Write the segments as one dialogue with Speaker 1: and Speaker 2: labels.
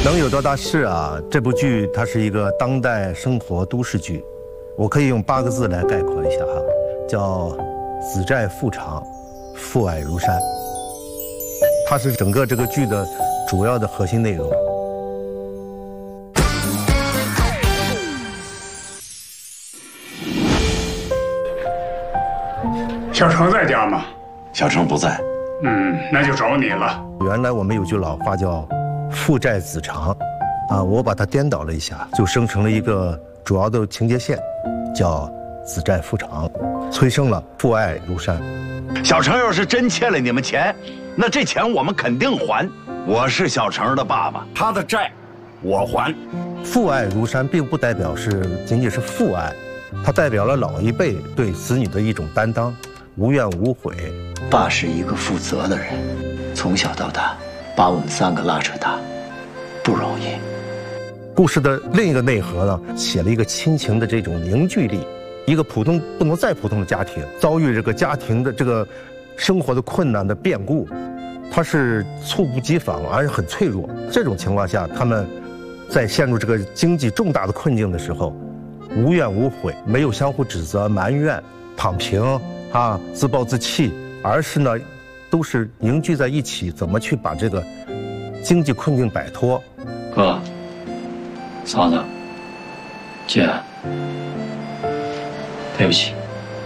Speaker 1: 能有多大事啊？这部剧它是一个当代生活都市剧，我可以用8个字来概括一下哈，叫子债父偿，父爱如山。它是整个这个剧的主要的核心内容。
Speaker 2: 小程在家吗？
Speaker 3: 小程不在。
Speaker 2: 那就找你了。
Speaker 1: 原来我们有句老话叫父债子偿，啊，我把它颠倒了一下，就生成了一个主要的情节线，叫子债父偿，催生了父爱如山。
Speaker 3: 小程要是真欠了你们钱，那这钱我们肯定还。我是小程的爸爸，他的债我还。
Speaker 1: 父爱如山并不代表仅仅是父爱，它代表了老一辈对子女的一种担当，无怨无悔。
Speaker 4: 爸是一个负责的人，从小到大把我们3个拉扯大，不容易。
Speaker 1: 故事的另一个内核呢，写了一个亲情的这种凝聚力。一个普通不能再普通的家庭，遭遇这个家庭的这个生活的困难的变故，它是猝不及防，而且很脆弱。这种情况下，他们在陷入这个经济重大的困境的时候，无怨无悔，没有相互指责、埋怨、躺平啊、自暴自弃，而是呢，都是凝聚在一起，怎么去把这个经济困境摆脱。
Speaker 4: 哥，嫂子，姐，对不起。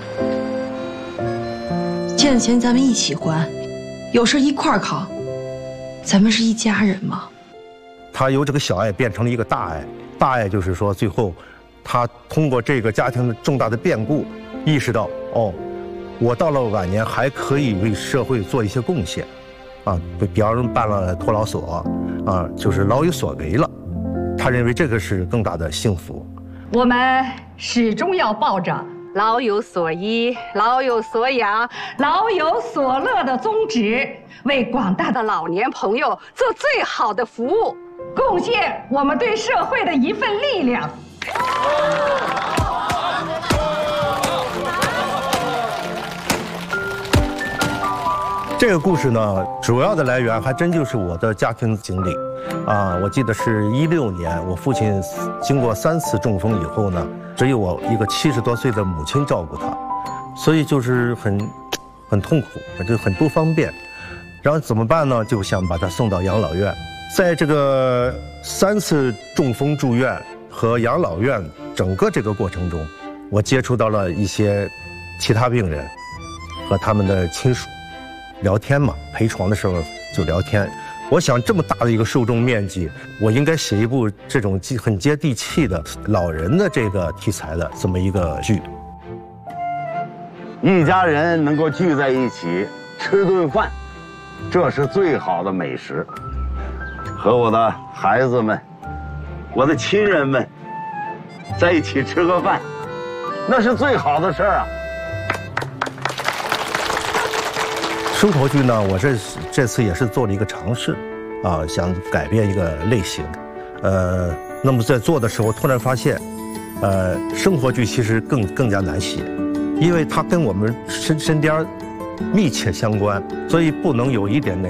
Speaker 5: 欠的钱咱们一起还，有事一块儿扛，咱们是一家人嘛。
Speaker 1: 他由这个小爱变成了一个大爱，大爱就是说，最后他通过这个家庭的重大的变故，意识到哦，我到了晚年还可以为社会做一些贡献，啊，比方说办了托老所，啊，就是老有所为了。他认为这个是更大的幸福。
Speaker 6: 我们始终要抱着老有所依、老有所养、老有所乐的宗旨，为广大的老年朋友做最好的服务，贡献我们对社会的一份力量。
Speaker 1: 这个故事呢，主要的来源还真就是我的家庭经历，啊，我记得是16年，我父亲经过3次中风以后呢，只有我一个70多岁的母亲照顾他，所以就是很痛苦，就很不方便。然后怎么办呢？就想把他送到养老院。在这个3次中风住院和养老院整个这个过程中，我接触到了一些其他病人和他们的亲属。聊天嘛，陪床的时候就聊天。我想这么大的一个受众面积，我应该写一部这种很接地气的老人的这个题材的这么一个剧。
Speaker 3: 一家人能够聚在一起吃顿饭，这是最好的美食。和我的孩子们、我的亲人们在一起吃个饭，那是最好的事儿啊。
Speaker 1: 生活剧呢，我这次也是做了一个尝试，啊，想改变一个类型，那么在做的时候突然发现，生活剧其实更加难写，因为它跟我们身边密切相关，所以不能有一点点